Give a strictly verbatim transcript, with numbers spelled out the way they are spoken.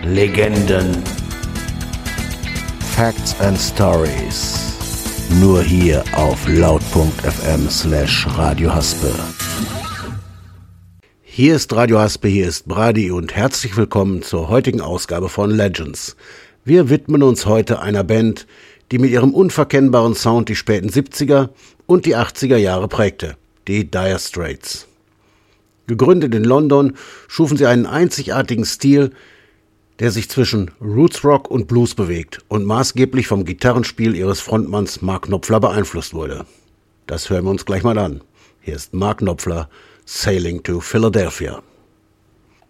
Legenden, Facts and Stories. Nur hier auf laut.fm slash Radio Haspe. Hier ist Radio Haspe, hier ist Brady und herzlich willkommen zur heutigen Ausgabe von Legends. Wir widmen uns heute einer Band, die mit ihrem unverkennbaren Sound die späten siebziger und die achtziger Jahre prägte, die Dire Straits. Gegründet in London schufen sie einen einzigartigen Stil, der sich zwischen Rootsrock und Blues bewegt und maßgeblich vom Gitarrenspiel ihres Frontmanns Mark Knopfler beeinflusst wurde. Das hören wir uns gleich mal an. Hier ist Mark Knopfler, Sailing to Philadelphia.